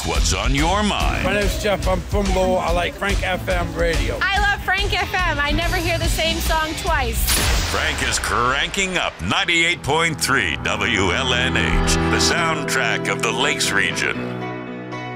what's on your mind. My name's Jeff. I'm from Lowell. I like Frank FM radio. I love Frank FM. I never hear the same song twice. Frank is cranking up 98.3 WLNH, the soundtrack of the Lakes region.